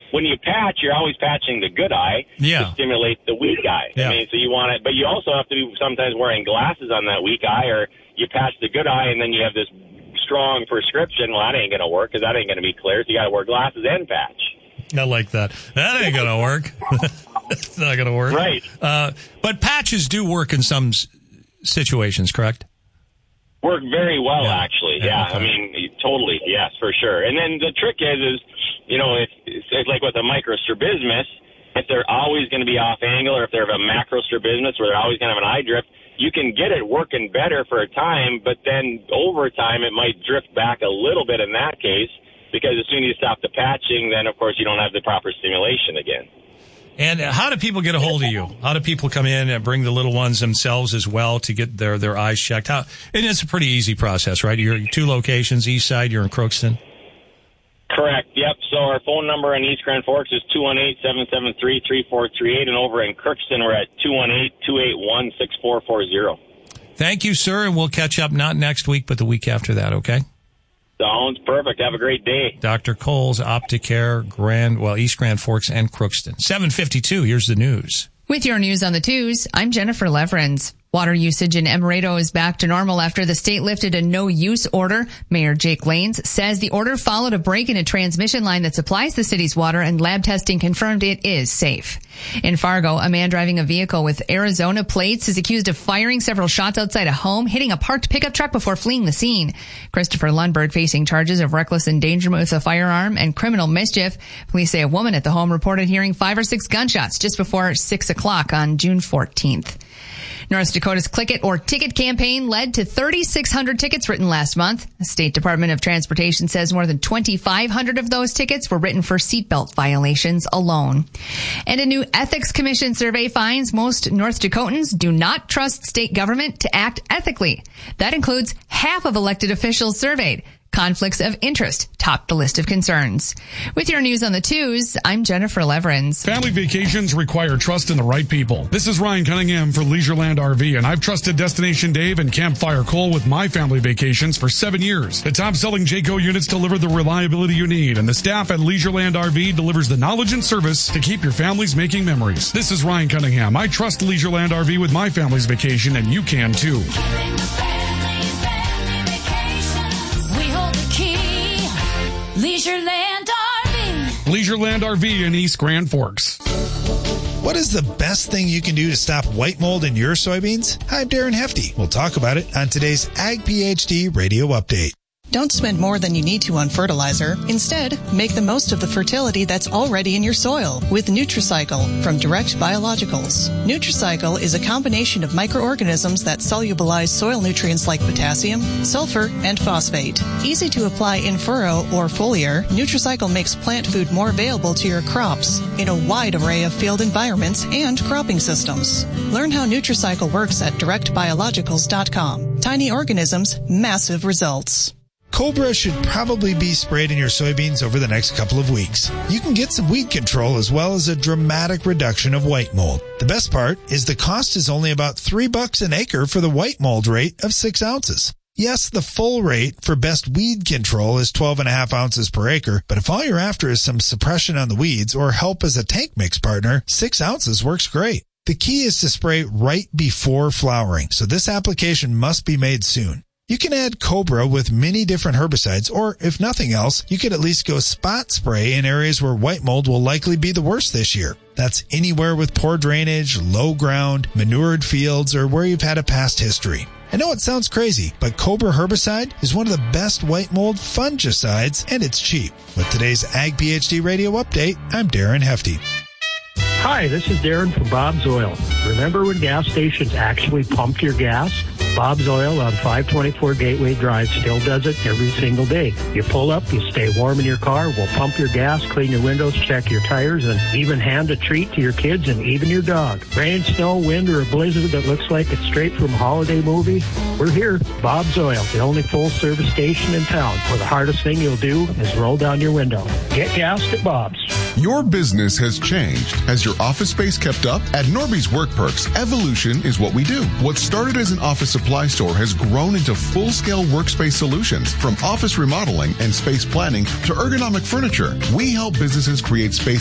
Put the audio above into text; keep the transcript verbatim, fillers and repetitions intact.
when you patch, you're always patching the good eye yeah. to stimulate the weak eye. Yeah. I mean, so you want it, but you also have to be sometimes wearing glasses on that weak eye, or you patch the good eye and then you have this strong prescription. Well, that ain't going to work because that ain't going to be clear. So you got to wear glasses and patch. I like that. That ain't going to work. It's not going to work. Right. Uh, but patches do work in some s- situations, correct? Work very well, yeah. actually. Yeah, Yeah, okay. I mean, totally. Yes, for sure. And then the trick is, is you know, if, it's like with a microstrabismus, if they're always going to be off angle, or if they're a macrostrabismus where they're always going to have an eye drift, you can get it working better for a time, but then over time it might drift back a little bit in that case, because as soon as you stop the patching, then of course you don't have the proper stimulation again. And how do people get a hold of you? How do people come in and bring the little ones themselves as well to get their, their eyes checked? How, and it's a pretty easy process, right? You're two locations, east side, you're in Crookston. Correct. Yep. So our phone number in East Grand Forks is two one eight, seven seven three, three four three eight, and over in Crookston we're at two one eight, two eight one, six four four zero. Thank you, sir, and we'll catch up not next week, but the week after that, okay? Sounds perfect. Have a great day. Doctor Coles, Opticare, Grand, well, East Grand Forks and Crookston. seven fifty-two, here's the news. With your news on the twos, I'm Jennifer Leverins. Water usage in Emerado is back to normal after the state lifted a no-use order. Mayor Jake Lanes says the order followed a break in a transmission line that supplies the city's water, and lab testing confirmed it is safe. In Fargo, a man driving a vehicle with Arizona plates is accused of firing several shots outside a home, hitting a parked pickup truck before fleeing the scene. Christopher Lundberg facing charges of reckless endangerment with a firearm and criminal mischief. Police say a woman at the home reported hearing five or six gunshots just before six o'clock on June fourteenth. North Dakota's Click It or Ticket campaign led to thirty-six hundred tickets written last month. The State Department of Transportation says more than twenty-five hundred of those tickets were written for seatbelt violations alone. And a new Ethics Commission survey finds most North Dakotans do not trust state government to act ethically. That includes half of elected officials surveyed. Conflicts of interest topped the list of concerns. With your news on the twos, I'm Jennifer Leverins. Family vacations require trust in the right people. This is Ryan Cunningham for Leisureland R V, and I've trusted Destination Dave and Campfire Cole with my family vacations for seven years. The top-selling Jayco units deliver the reliability you need, and the staff at Leisureland R V delivers the knowledge and service to keep your families making memories. This is Ryan Cunningham. I trust Leisureland R V with my family's vacation, and you can too. Leisureland R V. Leisureland R V in East Grand Forks. What is the best thing you can do to stop white mold in your soybeans? I'm Darren Hefty. We'll talk about it on today's Ag PhD Radio Update. Don't spend more than you need to on fertilizer. Instead, make the most of the fertility that's already in your soil with Nutricycle from Direct Biologicals. Nutricycle is a combination of microorganisms that solubilize soil nutrients like potassium, sulfur, and phosphate. Easy to apply in furrow or foliar, Nutricycle makes plant food more available to your crops in a wide array of field environments and cropping systems. Learn how Nutricycle works at direct biologicals dot com. Tiny organisms, massive results. Cobra should probably be sprayed in your soybeans over the next couple of weeks. You can get some weed control as well as a dramatic reduction of white mold. The best part is the cost is only about three bucks an acre for the white mold rate of six ounces. Yes, the full rate for best weed control is twelve and a half ounces per acre, but if all you're after is some suppression on the weeds or help as a tank mix partner, six ounces works great. The key is to spray right before flowering, so this application must be made soon. You can add Cobra with many different herbicides, or if nothing else, you could at least go spot spray in areas where white mold will likely be the worst this year. That's anywhere with poor drainage, low ground, manured fields, or where you've had a past history. I know it sounds crazy, but Cobra herbicide is one of the best white mold fungicides, and it's cheap. With today's Ag PhD Radio Update, I'm Darren Hefty. Hi, this is Darren from Bob's Oil. Remember when gas stations actually pumped your gas? Bob's Oil on five twenty-four Gateway Drive still does it every single day. You pull up, you stay warm in your car, we'll pump your gas, clean your windows, check your tires, and even hand a treat to your kids and even your dog. Rain, snow, wind, or a blizzard that looks like it's straight from a holiday movie? We're here. Bob's Oil, the only full-service station in town where the hardest thing you'll do is roll down your window. Get gassed at Bob's. Your business has changed. Has your office space kept up? At Norby's Work Perks, evolution is what we do. What started as an office supply store has grown into full-scale workspace solutions. From office remodeling and space planning to ergonomic furniture, we help businesses create space